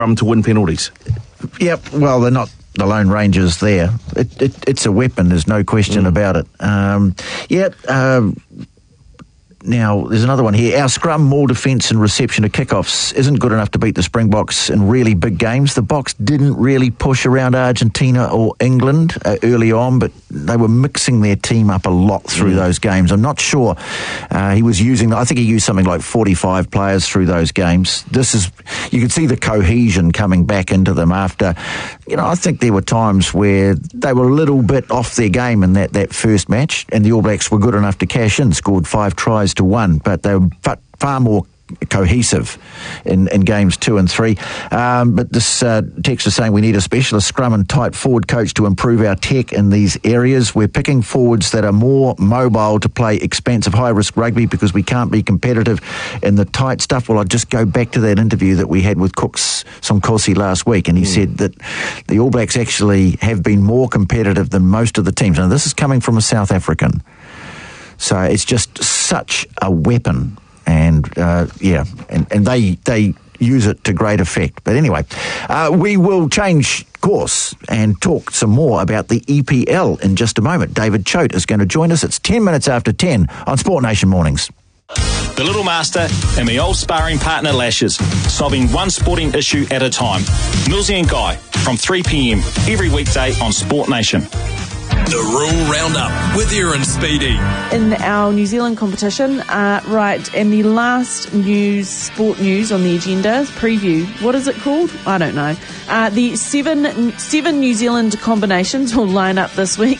to win penalties. Yep, well, they're not the Lone Rangers there. It's a weapon, there's no question about it. Now, there's another one here. Our scrum, maul defence and reception of kickoffs isn't good enough to beat the Springboks in really big games. The Boks didn't really push around Argentina or England early on, but they were mixing their team up a lot through those games. I'm not sure he was using, I think he used something like 45 players through those games. You could see the cohesion coming back into them after, I think there were times where they were a little bit off their game in that first match, and the All Blacks were good enough to cash in, scored 5 tries to 1, but they were far more cohesive in games 2 and 3. But this text is saying we need a specialist scrum and tight forward coach to improve our tech in these areas. We're picking forwards that are more mobile to play expansive high-risk rugby because we can't be competitive in the tight stuff. Well, I'd just go back to that interview that we had with Cooks Sonkosi last week, and he said that the All Blacks actually have been more competitive than most of the teams. Now, this is coming from a South African. So it's just such a weapon, and they use it to great effect. But anyway, we will change course and talk some more about the EPL in just a moment. David Choate is going to join us. It's 10 minutes after 10 on Sport Nation Mornings. The Little Master and my old sparring partner Lashes, solving one sporting issue at a time. Millsy and Guy from 3 p.m. every weekday on Sport Nation. The Rural Roundup with Aaron Speedy. In our New Zealand competition, and the last sport news on the agenda, preview, what is it called? I don't know. The seven New Zealand combinations will line up this week